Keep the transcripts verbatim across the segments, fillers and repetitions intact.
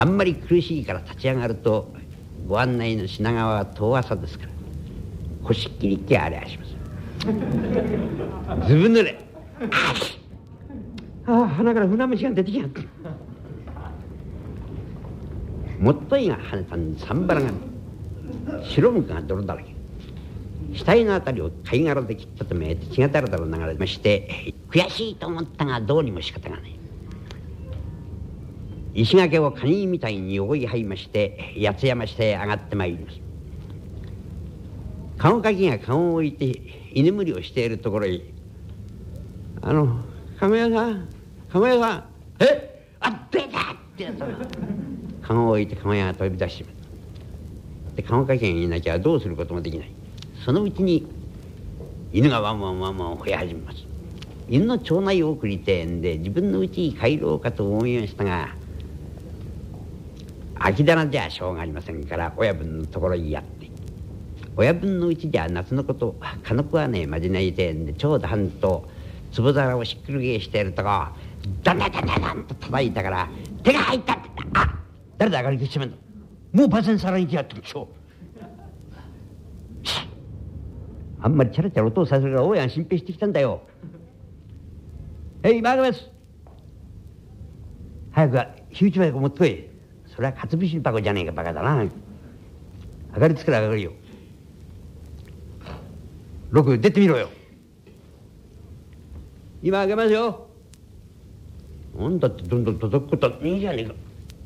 あんまり苦しいから立ち上がるとご案内の品川は遠浅ですから腰っきりってあれはしますずぶ濡れああ鼻から船虫が出てきやがったもっといが跳ねたんサンバラが白むくが泥だらけ額のあたりを貝殻で切ったとめえて血がだらだら流れまして悔しいと思ったがどうにも仕方がない石垣をカニみたいに横に這いまして八つ山下へ上がってまいります籠かきが籠を置いて居眠りをしているところへあの籠屋さん籠屋さんえあ出たってやつ籠を置いて籠屋が飛び出してしまうで籠かきがいなきゃどうすることもできないそのうちに犬がワンワンワンワンを吠え始めます犬の町内を送りてえんで自分のうちに帰ろうかと思いましたが空き棚じゃしょうがありませんから親分のところにやって親分のうちじゃ夏のことかの子はねまじないてえんでちょうど半と壺皿をしっくりげしているとこダンダンダンダンダンと叩いたから手が入ったあ誰だ上がり口しまんのもうパセン皿に来やってるでしょあんまりチャラチャラ音をさせるから大家が心配してきたんだよ。へい、マグメス。早く火打ち箱持ってこい。それはかつぶし箱じゃねえかバカだな。明かりつくら上がるよ。ロク出てみろよ。今開けますよ。なんだってどんどん届くこといいじゃねえか。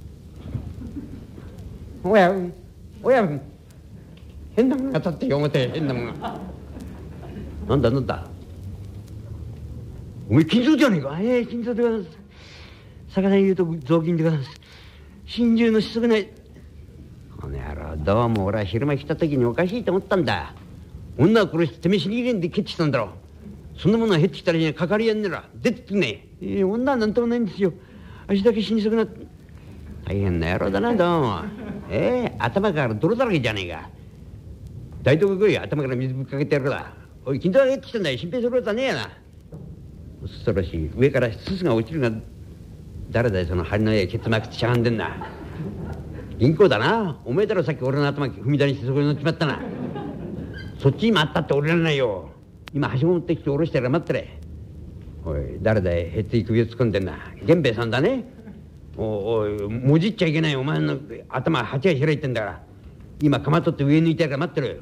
おやおや変なもんが立ってよ表変なもんが。なんだなんだお前金蔵じゃねえか。ええ金蔵でございます。魚入れと雑巾でございます。真珠のしつくない。この野郎どうも俺は昼間来た時におかしいと思ったんだ。女を殺しててめえ死に入れんで蹴ってきたんだろ。そんなものが減ってきたらかかりやんねら出てってねええ女はなんともないんですよ。足だけ死にそうくなって大変な野郎だなどうも。ええ頭から泥だらけじゃねえか。台所来い頭から水ぶっかけてやるから。おい金蔵が減ってきたんだよ。心配することはねえやな。恐ろしい上からすすが落ちるが誰だよその針の絵ケツまくってしゃがんでんな。銀行だな。おめえだろさっき俺の頭踏み台にしてそこに乗っちまったな。そっちに回ったって降りられないよ。今はしご持ってきて下ろしてら待ってれ。おい誰だいへっつい首を突っ込んでんな。源兵衛さんだね。おおいもじっちゃいけないお前の頭鉢が開いてんだから今かまとって上抜いてやるから待ってろよ。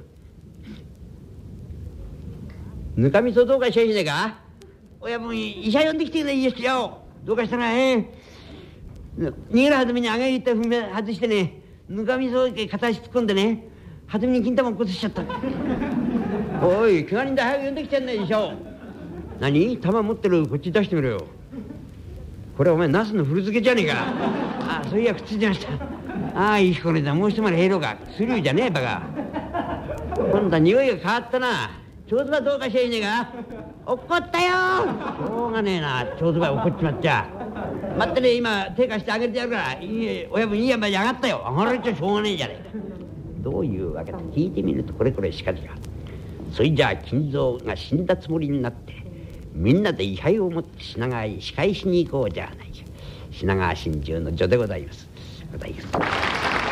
ぬかみそどうかしやしねえか。親分医者呼んできてねいいですよ。どうかしたらええ逃げるはずみにあがりった踏み外してねぬかみそを片足突っ込んでねはずみに金玉をこすしちゃった。おい怪我人だ早く呼んできてんね医者。何玉持ってるこっち出してみろよ。これお前ナスの古漬けじゃねえか。あそういやくっついてました。ああいいこれだもう一回入ろうか。スリューじゃねえバカ。今度は匂いが変わったな。ちょうずばどうかしゃいねえか。怒ったよ。しょうがねえなちょうずば怒っちまっちゃ。待ってね今手貸してあげてやるからいい親分いいやんばに上がったよ。上がられちゃしょうがねえじゃねえか。どういうわけだ聞いてみるとこれこれしかじか。それじゃあ金蔵が死んだつもりになってみんなで位牌を持って品川へ仕返しに行こうじゃないか。品川心中の序でございます。ございます。